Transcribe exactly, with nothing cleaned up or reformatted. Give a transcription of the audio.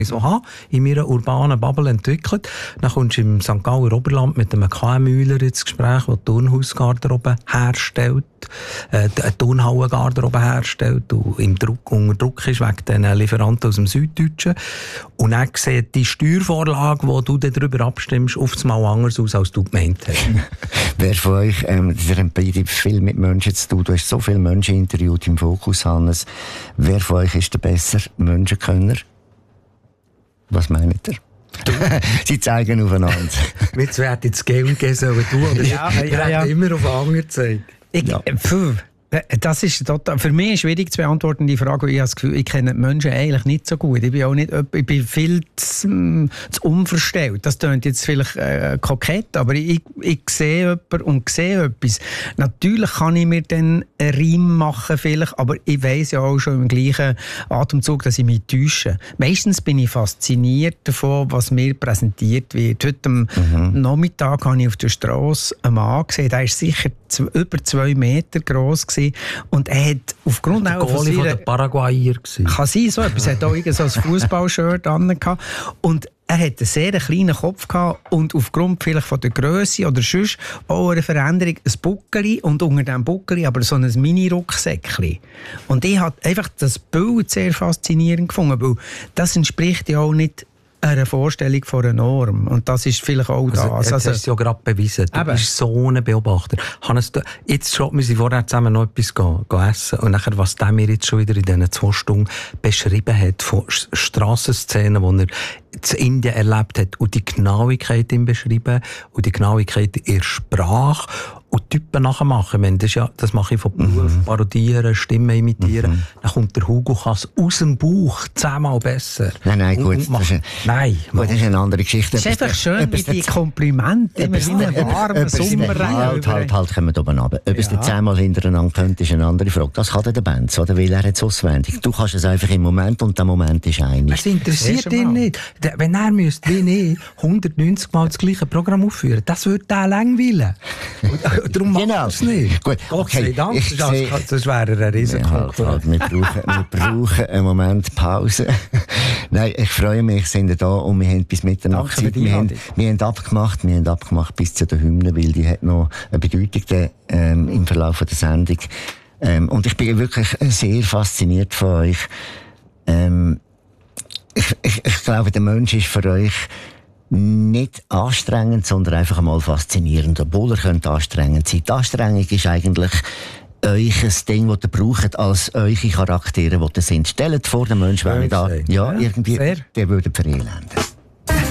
so habe, in meiner urbanen Bubble entwickelt. Dann kommst du im Sankt Galler Oberland mit einem K M Üler ins Gespräch, der Turnhausgarderobe herstellt, äh, eine Turnhallengarderobe herstellt und im Druck, unter Druck ist wegen den Lieferanten aus dem Süddeutschen. Und dann sieht die Steuervorlage, die du darüber abstimmst, oft mal anders aus, als du gemeint hast. Wer von euch, ähm, ihr habt beide viel mit Menschen zu tun, du hast so viele Menschen interviewt im Fokus, Hannes. Wer von euch ist der bessere Menschenkönner? Was meint ihr? Sie zeigen aufeinander. Wir zwei hätten jetzt Geld gegeben sollen, du, oder ja, wir ja, ja. hätten immer auf den anderen gezeigt. Ich, Ja. pfuh, das ist total, für mich ist schwierig zu beantworten, die Frage, weil ich habe das Gefühl, ich kenne die Menschen eigentlich nicht so gut. Ich bin auch nicht, ich bin viel zu, zu unverstellt. Das klingt jetzt vielleicht äh, kokett, aber ich, ich sehe jemanden und sehe etwas. Natürlich kann ich mir dann einen Reim machen, vielleicht, aber ich weiss ja auch schon im gleichen Atemzug, dass ich mich täusche. Meistens bin ich fasziniert davon, was mir präsentiert wird. Heute am mhm. Nachmittag habe ich auf der Straße einen Mann gesehen, der ist sicher z- über zwei Meter gross gewesen. Und er hat aufgrund der auch von Goalie seiner... von der Paraguayer gewesen. Kann sein, so etwas. Er hat auch irgend so ein Fußballshirt an. Und er hat einen sehr kleinen Kopf gehabt und aufgrund vielleicht von der Grösse oder sonst auch einer Veränderung ein Buckeli und unter diesem Buckeli aber so ein Mini-Rucksäckchen. Und ich habe einfach das Bild sehr faszinierend gefunden, weil das entspricht ja auch nicht eine Vorstellung von einer Norm. Und das ist vielleicht auch also, das. Jetzt also, hast du ja gerade bewiesen. Du eben. bist so ein Beobachter. Hannes, du, jetzt schon, wir sind vorher zusammen noch etwas go, go essen. Und nachher, was der mir jetzt schon wieder in diesen zwei Stunden beschrieben hat, von Strassenszenen, die er in Indien erlebt hat, und die Genauigkeit ihm beschrieben, und die Genauigkeit in der Sprache, und Typen nachmachen. Meine, das, ist ja, das mache ich von Beruf, mhm. parodieren, Stimmen imitieren. Mhm. Dann kommt der Hugo Kass aus dem Bauch zehnmal besser. Nein, nein, gut. Und, und macht, das ist, nein, gut, das ist eine andere Geschichte. es ist einfach schön, wie die Komplimente, immer wie ein warmer Sommerregen. Halt, halt, halt, kommen wir oben runter. Ob es Ja. dir zehnmal hintereinander könnte, ist eine andere Frage. Das kann der Benz, oder? Weil er hat es auswendig. Du kannst es einfach im Moment, und der Moment ist einig. Es interessiert Das erste ihn Mal. nicht. Der- Wenn er müsste, wie ich, hundertneunzig Mal das gleiche Programm aufführen, das würde den langweilen. Und darum macht Genau. er es nicht. Gut, Gott okay. sei Dank, Ich sonst sehe- sonst wäre er ein riesen Ja, halt, halt. Wir, brauchen, wir brauchen einen Moment Pause. Nein, ich freue mich, sind wir da und wir haben bis Mitternacht Danke für Zeit. die Wir haben, Einladung. wir haben abgemacht, wir haben abgemacht bis zu der Hymne, weil die hat noch eine Bedeutung ähm, im Verlauf der Sendung. Ähm, und ich bin wirklich sehr fasziniert von euch. Ähm, ich, ich, ich glaube, der Mensch ist für euch nicht anstrengend, sondern einfach einmal faszinierend, obwohl er könnte anstrengend sein. Die Anstrengung ist eigentlich euch ein Ding, das ihr braucht, als eure Charaktere, die ihr sind. Stellt vor, der Mensch wäre da, Schön ja, Ja, irgendwie, sehr. der würde verelenden.